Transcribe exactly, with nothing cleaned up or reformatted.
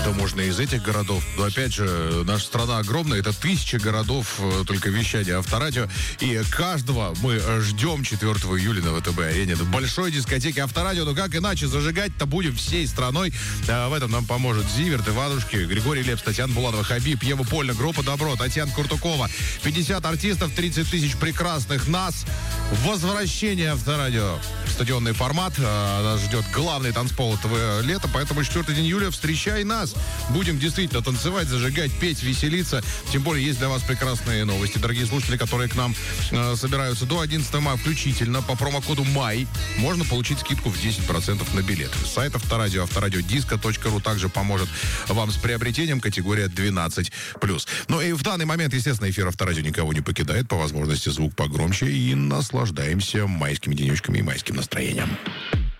Да можно из этих городов. Но опять же, наша страна огромная. Это тысяча городов только вещания Авторадио. И каждого мы ждем четвёртого июля на ВТБ-арене. В большой дискотеке Авторадио. Ну как иначе? Зажигать-то будем всей страной. А в этом нам поможет Зиверт, Иванушки, Григорий Лепс, Татьяна Буланова, Хабиб, Ева Польна, группа Добро, Татьяна Куртукова. пятьдесят артистов, тридцать тысяч прекрасных нас. Возвращение Авторадио. Стадионный формат. Нас ждет главный танцпол этого лета. Поэтому четвёртый день июля встречай нас. Будем действительно танцевать, зажигать, петь, веселиться. Тем более есть для вас прекрасные новости, дорогие слушатели, которые к нам э, собираются до одиннадцатого мая включительно. По промокоду МАЙ можно получить скидку в десять процентов на билеты. Сайт Авторадио, авторадиодиско точка ру также поможет вам с приобретением, категория двенадцать плюс. Ну и в данный момент, естественно, эфир Авторадио никого не покидает. По возможности звук погромче и наслаждаемся майскими денечками и майским настроением.